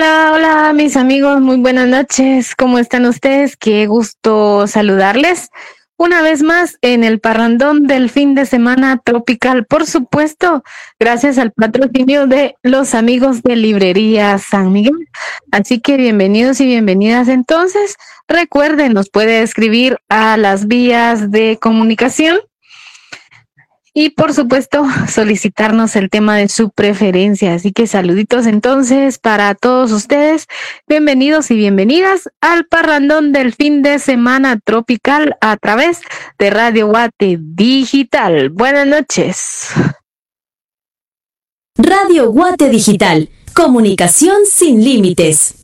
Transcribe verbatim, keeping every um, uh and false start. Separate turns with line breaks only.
Hola, hola mis amigos, muy buenas noches. ¿Cómo están ustedes? Qué gusto saludarles una vez más en el parrandón del fin de semana tropical, por supuesto, gracias al patrocinio de los amigos de Librería San Miguel. Así que bienvenidos y bienvenidas. Entonces, recuerden, nos puede escribir a las vías de comunicación. Y por supuesto, solicitarnos el tema de su preferencia. Así que saluditos entonces para todos ustedes. Bienvenidos y bienvenidas al parrandón del fin de semana tropical a través de Radio Guate Digital. Buenas noches.
Radio Guate Digital. Comunicación sin límites.